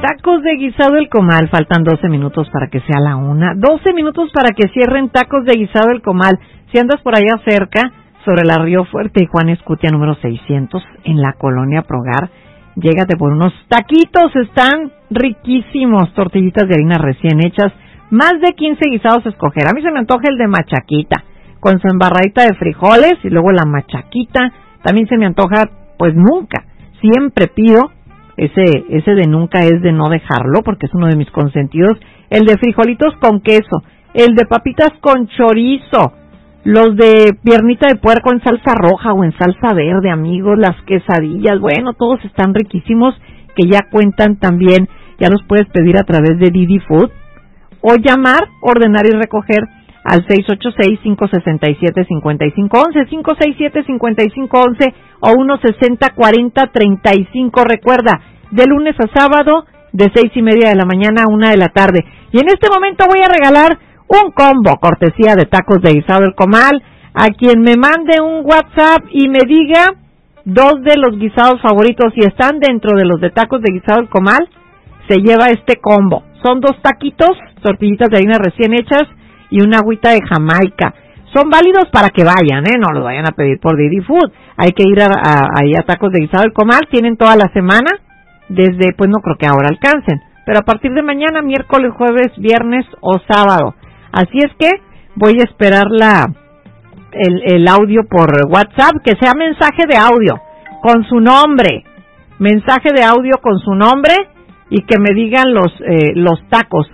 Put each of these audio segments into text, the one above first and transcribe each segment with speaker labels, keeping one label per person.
Speaker 1: Tacos de Guisado El Comal, faltan 12 minutos para que sea la 1. 12 minutos para que cierren Tacos de Guisado El Comal. Si andas por allá cerca, sobre la Río Fuerte y Juan Escutia número 600, en la colonia Progar, llégate por unos taquitos, están riquísimos, tortillitas de harina recién hechas, más de 15 guisados a escoger. A mí se me antoja el de machaquita, con su embarradita de frijoles y luego la machaquita. También se me antoja, pues nunca, siempre pido. Ese de nunca es de no dejarlo, porque es uno de mis consentidos. El de frijolitos con queso, el de papitas con chorizo, los de piernita de puerco en salsa roja o en salsa verde, amigos, las quesadillas, bueno, todos están riquísimos, que ya cuentan también, ya los puedes pedir a través de Didi Food, o llamar, ordenar y recoger al 686-567-5511, 567-5511 o 160-40-35. Recuerda, de lunes a sábado, de 6:30 de la mañana a 1 de la tarde. Y en este momento voy a regalar un combo, cortesía de Tacos de Guisado El Comal, a quien me mande un WhatsApp y me diga 2 de los guisados favoritos, y están dentro de los de Tacos de Guisado El Comal, se lleva este combo. Son 2 taquitos, tortillitas de harina recién hechas, y una agüita de Jamaica. Son válidos para que vayan, no los vayan a pedir por Didi Food. Hay que ir ahí a Tacos de Guisado El Comal, tienen toda la semana, desde, pues no creo que ahora alcancen, pero a partir de mañana, miércoles, jueves, viernes o sábado. Así es que voy a esperar el audio por WhatsApp, que sea mensaje de audio, con su nombre, mensaje de audio con su nombre, y que me digan los tacos,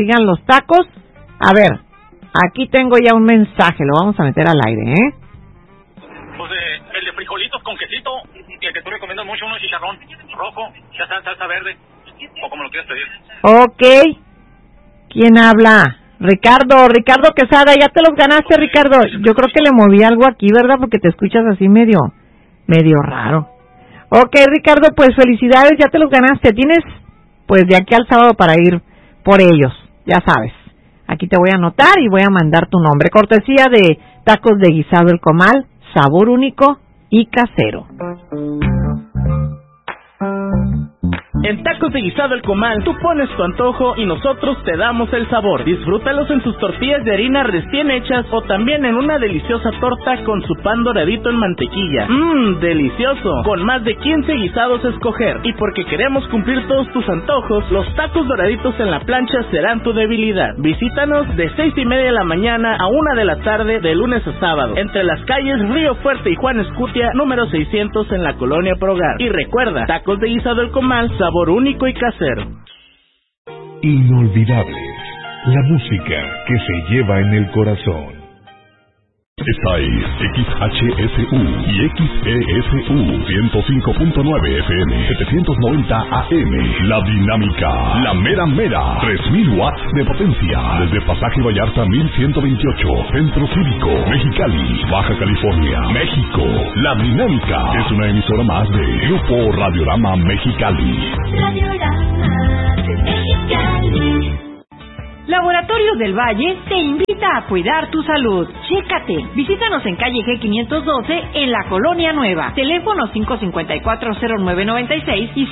Speaker 1: A ver, aquí tengo ya un mensaje, lo vamos a meter al aire,
Speaker 2: Pues el de frijolitos con quesito, y el que tú recomiendas mucho, uno chicharrón rojo, ya sea salsa verde, o como lo quieras pedir.
Speaker 1: Ok, ¿quién habla? Ricardo Quesada, ya te los ganaste, Ricardo. Yo creo que le moví algo aquí, ¿verdad? Porque te escuchas así medio raro. Ok, Ricardo, pues felicidades, ya te los ganaste. Tienes, pues, de aquí al sábado para ir por ellos, ya sabes. Aquí te voy a anotar y voy a mandar tu nombre. Cortesía de Tacos de Guisado El Comal, sabor único y casero.
Speaker 3: En Tacos de Guisado El Comal, tú pones tu antojo y nosotros te damos el sabor. Disfrútalos en sus tortillas de harina recién hechas o también en una deliciosa torta con su pan doradito en mantequilla. Delicioso, con más de 15 guisados a escoger. Y porque queremos cumplir todos tus antojos, los tacos doraditos en la plancha serán tu debilidad. Visítanos de 6:30 de la mañana a 1 de la tarde, de lunes a sábado, entre las calles Río Fuerte y Juan Escutia, número 600, en la colonia Progar. Y recuerda, Tacos de Guisado El Comal, sabor único y casero.
Speaker 4: Inolvidables, la música que se lleva en el corazón. Esta es XHSU y XESU 105.9 FM, 790 AM. La dinámica, la mera mera, 3000 watts de potencia. Desde Pasaje Vallarta 1128, Centro Cívico, Mexicali, Baja California, México. La dinámica es una emisora más de Grupo Radiorama Mexicali.
Speaker 5: Radiorama Mexicali.
Speaker 6: Laboratorios del Valle te invita a cuidar tu salud. Chécate. Visítanos en calle G512 en la Colonia Nueva. Teléfono 554-0996 y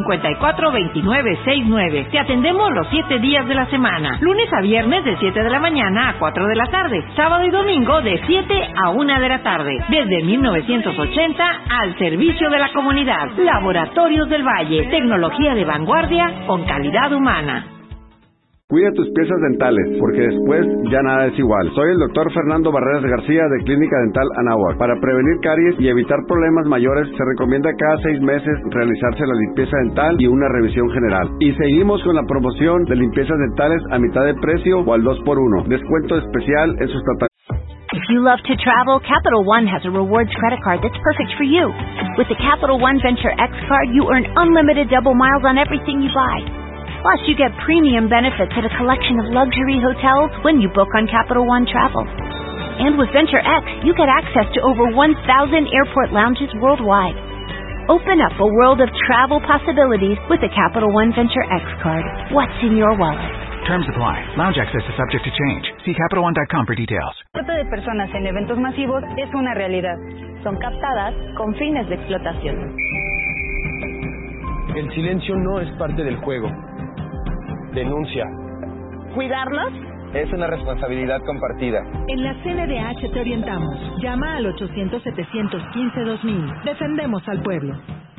Speaker 6: 554-2969. Te atendemos los 7 días de la semana. Lunes a viernes de 7 de la mañana a 4 de la tarde. Sábado y domingo de 7 a 1 de la tarde. Desde 1980 al servicio de la comunidad. Laboratorios del Valle. Tecnología de vanguardia con calidad humana.
Speaker 7: Cuida tus piezas dentales, porque después ya nada es igual. Soy el doctor Fernando Barreras García de Clínica Dental Anáhuac. Para prevenir caries y evitar problemas mayores, se recomienda cada 6 meses realizarse la limpieza dental y una revisión general. Y seguimos con la promoción de limpiezas dentales a mitad de precio o al 2x1. Descuento especial en sus tratamientos.
Speaker 8: If you love to travel, Capital One has a rewards credit card that's perfect for you. With the Capital One Venture X card, you earn unlimited double miles on everything you buy. Plus, you get premium benefits at a collection of luxury hotels when you book on Capital One Travel. And with Venture X, you get access to over 1,000 airport lounges worldwide. Open up a world of travel possibilities with the Capital One Venture X card. What's in your wallet?
Speaker 9: Terms apply. Lounge access is subject to change. See CapitalOne.com for details.
Speaker 10: La trata de personas en eventos masivos es una realidad. Son captadas con fines de explotación.
Speaker 11: El silencio no es parte del juego. Denuncia.
Speaker 12: ¿Cuidarlos?
Speaker 11: Es una responsabilidad compartida.
Speaker 13: En la CNDH te orientamos. Llama al 800-715-2000. Defendemos al pueblo.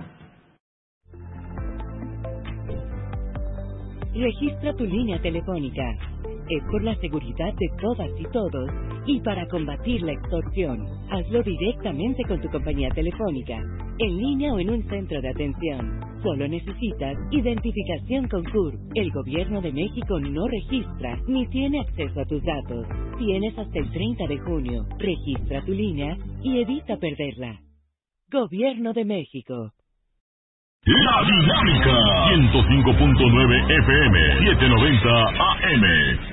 Speaker 14: Registra tu línea telefónica. Es por la seguridad de todas y todos y para combatir la extorsión. Hazlo directamente con tu compañía telefónica, en línea o en un centro de atención. Solo necesitas identificación con CURP. El Gobierno de México no registra ni tiene acceso a tus datos. Tienes hasta el 30 de junio. Registra tu línea y evita perderla. Gobierno de México.
Speaker 4: La Dinámica 105.9 FM 790 AM.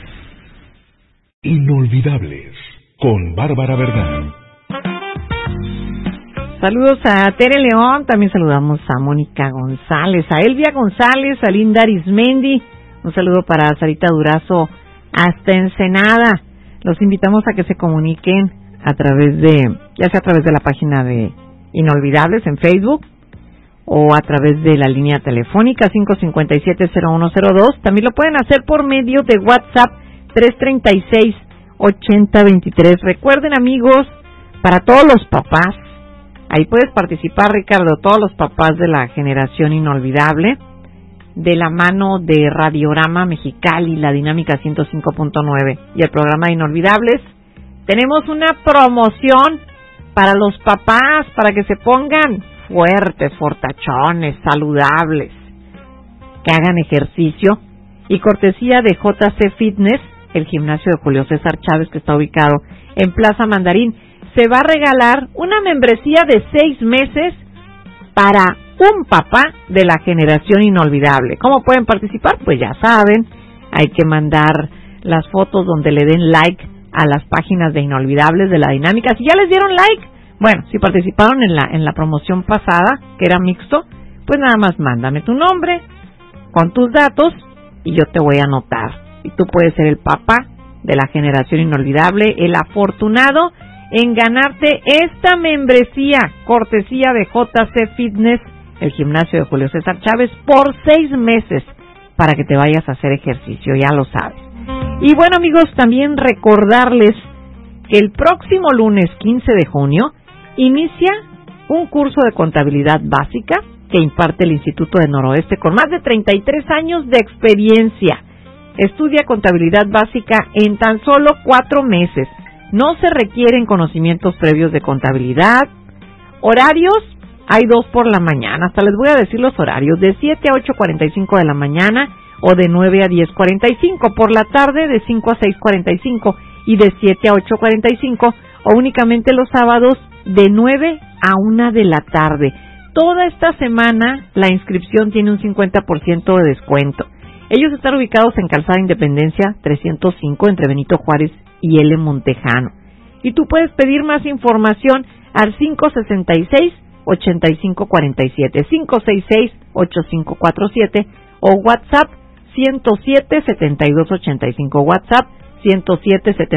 Speaker 4: Inolvidables con Bárbara Verdán.
Speaker 1: Saludos a Tere León, también saludamos a Mónica González, a Elvia González, a Linda Arismendi, un saludo para Sarita Durazo hasta Ensenada. Los invitamos a que se comuniquen a través de, ya sea a través de la página de Inolvidables en Facebook o a través de la línea telefónica 557-0102. También lo pueden hacer por medio de WhatsApp 336-8023. Recuerden, amigos, para todos los papás, ahí puedes participar, Ricardo, todos los papás de la generación inolvidable, de la mano de Radiorama Mexicali, la Dinámica 105.9 y el programa Inolvidables. Tenemos una promoción para los papás, para que se pongan fuertes, fortachones, saludables, que hagan ejercicio, y cortesía de JC Fitness, el gimnasio de Julio César Chávez, que está ubicado en Plaza Mandarín, se va a regalar una membresía de 6 meses para un papá de la generación inolvidable. ¿Cómo pueden participar? Pues ya saben, hay que mandar las fotos donde le den like a las páginas de Inolvidables de la Dinámica. Si ya les dieron like, bueno, si participaron en la promoción pasada, que era mixto, pues nada más mándame tu nombre con tus datos y yo te voy a anotar. Y tú puedes ser el papá de la generación inolvidable, el afortunado en ganarte esta membresía, cortesía de JC Fitness, el gimnasio de Julio César Chávez, por 6 meses, para que te vayas a hacer ejercicio, ya lo sabes. Y bueno, amigos, también recordarles que el próximo lunes 15 de junio inicia un curso de contabilidad básica que imparte el Instituto de Noroeste con más de 33 años de experiencia. Estudia contabilidad básica en tan solo 4 meses. No se requieren conocimientos previos de contabilidad. Horarios, hay 2 por la mañana. Hasta les voy a decir los horarios. De 7 a 8:45 de la mañana o de 9 a 10:45. Por la tarde de 5 a 6:45 y de 7 a 8:45 o únicamente los sábados de 9 a 1 de la tarde. Toda esta semana la inscripción tiene un 50% de descuento. Ellos están ubicados en Calzada Independencia 305 entre Benito Juárez y L. Montejano. Y tú puedes pedir más información al 566-8547, 566-8547 o WhatsApp 107-7285, WhatsApp 107-7285.